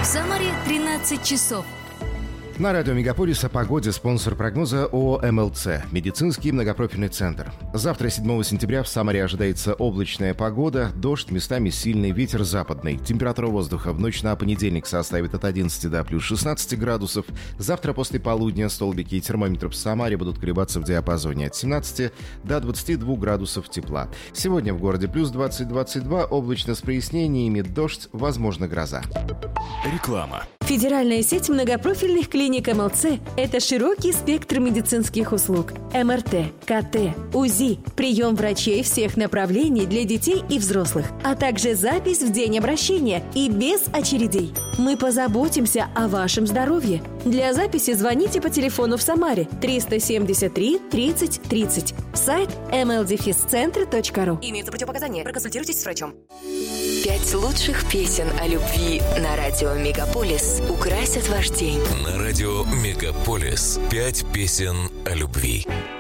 В Самаре 13 часов. На радио «Мегаполис» о погоде, спонсор прогноза ООО «МЛЦ» – медицинский многопрофильный центр. Завтра, 7 сентября, в Самаре ожидается облачная погода, дождь, местами сильный ветер западный. Температура воздуха в ночь на понедельник составит от 11 до плюс 16 градусов. Завтра после полудня столбики термометров в Самаре будут колебаться в диапазоне от 17 до 22 градусов тепла. Сегодня в городе плюс 20-22, облачно с прояснениями, дождь, возможно, гроза. Реклама. Федеральная сеть многопрофильных клиник МЛЦ – это широкий спектр медицинских услуг. МРТ, КТ, УЗИ, прием врачей всех направлений для детей и взрослых, а также запись в день обращения и без очередей. Мы позаботимся о вашем здоровье. Для записи звоните по телефону в Самаре 373 30 30. Сайт mldefiscentre.ru. Имеются противопоказания. Проконсультируйтесь с врачом. 5 лучших песен о любви на радио «Мегаполис» украсят ваш день. На радио «Мегаполис» 5 песен о любви.